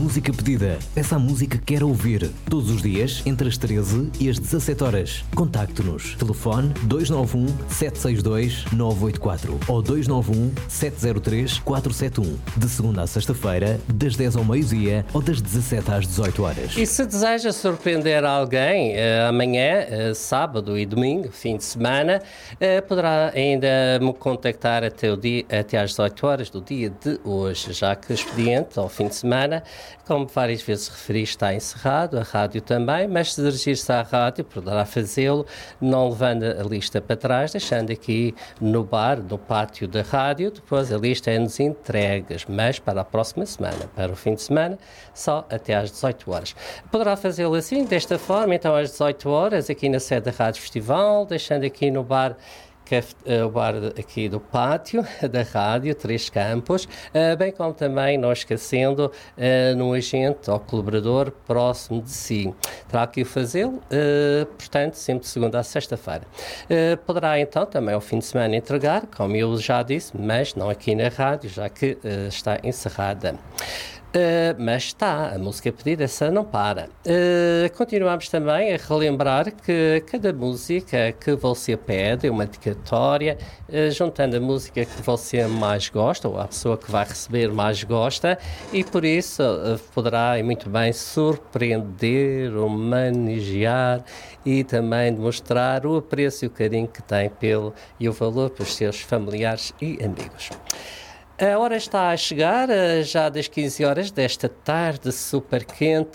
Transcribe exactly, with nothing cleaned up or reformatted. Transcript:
música pedida. Peça a música que quer ouvir. Todos os dias, entre as treze e as dezassete horas. Contacte-nos. Telefone dois nove um, sete seis dois, nove oito quatro ou dois nove um, sete zero três, quatro sete um. De segunda a sexta-feira, das dez ao meio-dia ou das dezassete às dezoito horas. E se deseja surpreender alguém, eh, amanhã, eh, sábado e domingo, fim de semana, eh, poderá ainda me contactar até, o dia, até às dezoito horas do dia de hoje, já que o expediente, ao fim de semana, como várias vezes referi, está encerrado, a rádio também, mas se dirigir-se à rádio, poderá fazê-lo, não levando a lista para trás, deixando aqui no bar, no pátio da rádio, depois a lista é-nos entregues, mas para a próxima semana, para o fim de semana, só até às dezoito horas. Poderá fazê-lo assim, desta forma, então às dezoito horas, aqui na sede da Rádio Festival, deixando aqui no bar, o bar aqui do pátio da rádio, Três Campos, bem como também, não esquecendo, no agente ou colaborador próximo de si. Terá que o fazê-lo, portanto, sempre de segunda a sexta-feira. Poderá então também ao fim de semana entregar, como eu já disse, mas não aqui na rádio, já que está encerrada. Uh, mas está, a música pedida, essa não para. Uh, continuamos também a relembrar que cada música que você pede é uma dedicatória, uh, juntando a música que você mais gosta, ou a pessoa que vai receber mais gosta, e por isso uh, poderá e muito bem surpreender, homenagear e também demonstrar o apreço e o carinho que tem pelo e o valor pelos seus familiares e amigos. A hora está a chegar, já das quinze horas desta tarde super quente,